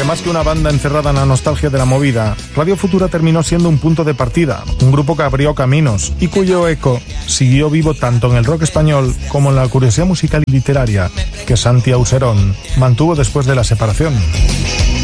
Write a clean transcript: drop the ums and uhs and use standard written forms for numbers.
más que una banda encerrada en la nostalgia de la movida, Radio Futura terminó siendo un punto de partida, un grupo que abrió caminos y cuyo eco siguió vivo tanto en el rock español como en la curiosidad musical y literaria que Santi Auserón mantuvo después de la separación.